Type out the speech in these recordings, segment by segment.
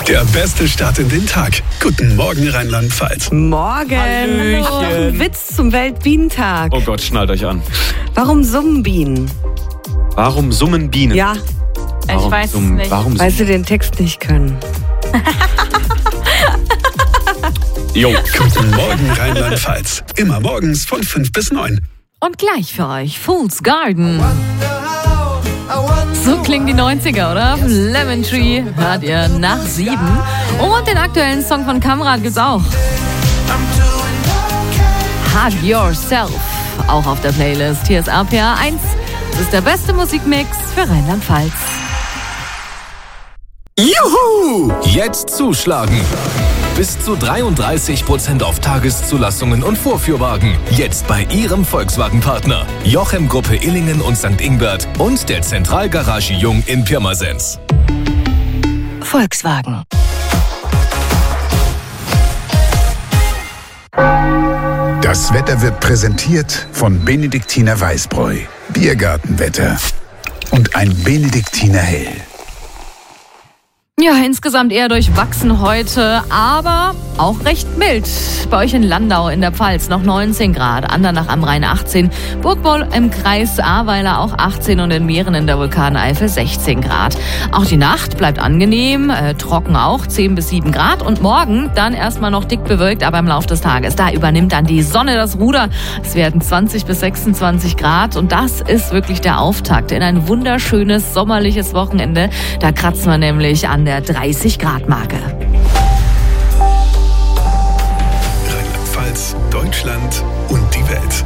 Der beste Start in den Tag. Guten Morgen, Rheinland-Pfalz. Morgen. Hallöchen. Hallo. Ein Witz zum Weltbienentag. Oh Gott, schnallt euch an. Warum summen Bienen? Warum summen Bienen? Ja, Warum Ich weiß es summen, nicht. Warum weil summen? sie den Text nicht können. Jo. Guten Morgen, Rheinland-Pfalz. Immer morgens von 5 bis 9. Und gleich für euch Fool's Garden. So klingen die 90er, oder? Lemon Tree hört ihr nach 7. Und den aktuellen Song von Kamrat gibt's auch. Hug Yourself, auch auf der Playlist. Hier ist RPA 1. Das ist der beste Musikmix für Rheinland-Pfalz. Juhu! Jetzt zuschlagen! Bis zu 33% auf Tageszulassungen und Vorführwagen. Jetzt bei Ihrem Volkswagen-Partner. Jochem Gruppe Illingen und St. Ingbert und der Zentralgarage Jung in Pirmasens. Volkswagen. Das Wetter wird präsentiert von Benediktiner Weißbräu, Biergartenwetter und ein Benediktiner Hell. Ja, insgesamt eher durchwachsen heute, aber auch recht mild. Bei euch in Landau in der Pfalz noch 19 Grad, Andernach am Rhein 18, Burgmoll im Kreis Ahrweiler auch 18 und in Mähren in der Vulkaneifel 16 Grad. Auch die Nacht bleibt angenehm, trocken auch, 10 bis 7 Grad und morgen dann erstmal noch dick bewölkt, aber im Laufe des Tages, da übernimmt dann die Sonne das Ruder. Es werden 20 bis 26 Grad und das ist wirklich der Auftakt in ein wunderschönes sommerliches Wochenende. Da kratzen wir nämlich an der 30-Grad-Marke. Rheinland-Pfalz, Deutschland und die Welt.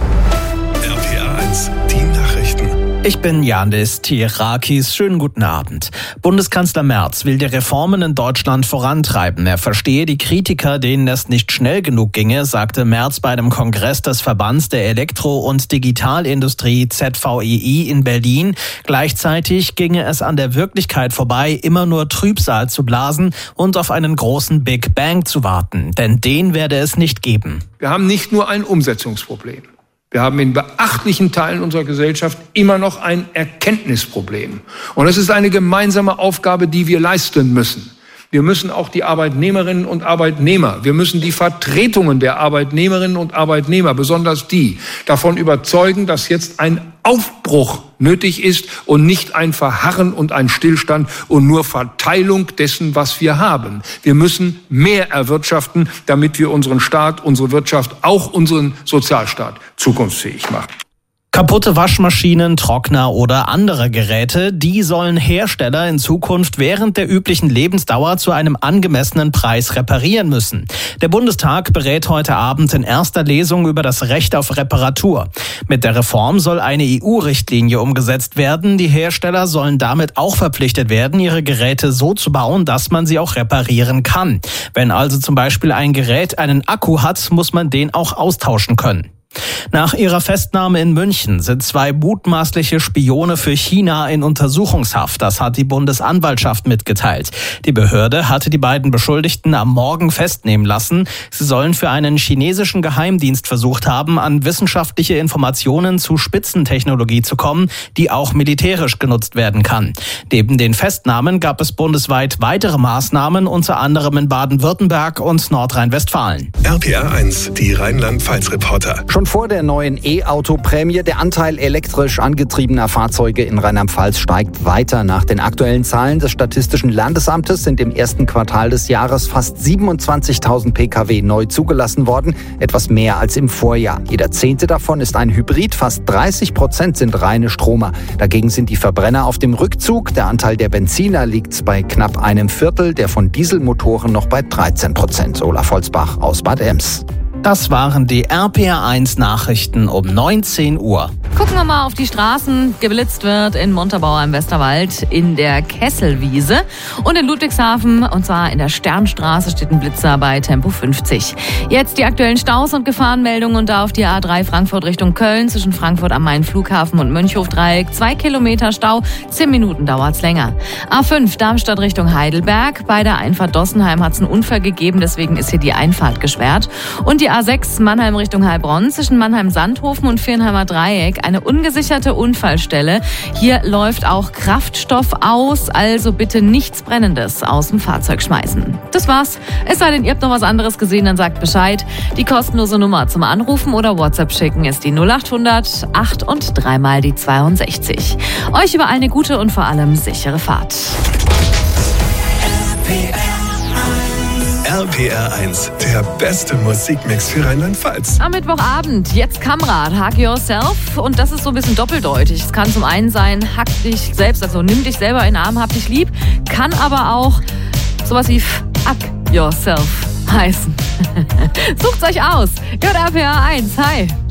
RPA 1, die Nachrichten. Ich bin Janis Tirakis. Schönen guten Abend. Bundeskanzler Merz will die Reformen in Deutschland vorantreiben. Er verstehe die Kritiker, denen es nicht schnell genug ginge, sagte Merz bei einem Kongress des Verbands der Elektro- und Digitalindustrie ZVEI in Berlin. Gleichzeitig ginge es an der Wirklichkeit vorbei, immer nur Trübsal zu blasen und auf einen großen Big Bang zu warten. Denn den werde es nicht geben. Wir haben nicht nur ein Umsetzungsproblem. Wir haben in beachtlichen Teilen unserer Gesellschaft immer noch ein Erkenntnisproblem. Und es ist eine gemeinsame Aufgabe, die wir leisten müssen. Wir müssen auch die Arbeitnehmerinnen und Arbeitnehmer, wir müssen die Vertretungen der Arbeitnehmerinnen und Arbeitnehmer, besonders die, davon überzeugen, dass jetzt ein Aufbruch nötig ist und nicht ein Verharren und ein Stillstand und nur Verteilung dessen, was wir haben. Wir müssen mehr erwirtschaften, damit wir unseren Staat, unsere Wirtschaft, auch unseren Sozialstaat zukunftsfähig machen. Kaputte Waschmaschinen, Trockner oder andere Geräte, die sollen Hersteller in Zukunft während der üblichen Lebensdauer zu einem angemessenen Preis reparieren müssen. Der Bundestag berät heute Abend in erster Lesung über das Recht auf Reparatur. Mit der Reform soll eine EU-Richtlinie umgesetzt werden. Die Hersteller sollen damit auch verpflichtet werden, ihre Geräte so zu bauen, dass man sie auch reparieren kann. Wenn also zum Beispiel ein Gerät einen Akku hat, muss man den auch austauschen können. Nach ihrer Festnahme in München sind 2 mutmaßliche Spione für China in Untersuchungshaft. Das hat die Bundesanwaltschaft mitgeteilt. Die Behörde hatte die beiden Beschuldigten am Morgen festnehmen lassen. Sie sollen für einen chinesischen Geheimdienst versucht haben, an wissenschaftliche Informationen zu Spitzentechnologie zu kommen, die auch militärisch genutzt werden kann. Neben den Festnahmen gab es bundesweit weitere Maßnahmen, unter anderem in Baden-Württemberg und Nordrhein-Westfalen. RPA 1, die Rheinland-Pfalz-Reporter. Schon vor der neuen E-Auto-Prämie, der Anteil elektrisch angetriebener Fahrzeuge in Rheinland-Pfalz steigt weiter. Nach den aktuellen Zahlen des Statistischen Landesamtes sind im ersten Quartal des Jahres fast 27.000 Pkw neu zugelassen worden, etwas mehr als im Vorjahr. Jeder 10. davon ist ein Hybrid, fast 30% sind reine Stromer. Dagegen sind die Verbrenner auf dem Rückzug. Der Anteil der Benziner liegt bei knapp einem Viertel, der von Dieselmotoren noch bei 13%. Olaf Holzbach aus Bad Ems. Das waren die RPA1 Nachrichten um 19 Uhr. Gucken wir mal auf die Straßen. Geblitzt wird in Montabaur im Westerwald, in der Kesselwiese und in Ludwigshafen, und zwar in der Sternstraße, steht ein Blitzer bei Tempo 50. Jetzt die aktuellen Staus und Gefahrenmeldungen, und da auf die A3 Frankfurt Richtung Köln zwischen Frankfurt am Main Flughafen und Mönchhofdreieck 2 Kilometer Stau, 10 Minuten dauert's länger. A5 Darmstadt Richtung Heidelberg, bei der Einfahrt Dossenheim hat's einen Unfall gegeben, deswegen ist hier die Einfahrt gesperrt. Und die A6 Mannheim Richtung Heilbronn zwischen Mannheim-Sandhofen und Viernheimer Dreieck. Eine ungesicherte Unfallstelle. Hier läuft auch Kraftstoff aus, also bitte nichts Brennendes aus dem Fahrzeug schmeißen. Das war's. Es sei denn, ihr habt noch was anderes gesehen, dann sagt Bescheid. Die kostenlose Nummer zum Anrufen oder WhatsApp schicken ist die 0800 8 und 3 mal die 62. Euch überall eine gute und vor allem sichere Fahrt. RPR 1, der beste Musikmix für Rheinland-Pfalz. Am Mittwochabend, jetzt Kamrat, Hug Yourself. Und das ist so ein bisschen doppeldeutig. Es kann zum einen sein, hack dich selbst, also nimm dich selber in den Arm, hab dich lieb. Kann aber auch sowas wie Fuck Yourself heißen. Sucht's euch aus. RPR 1, hi.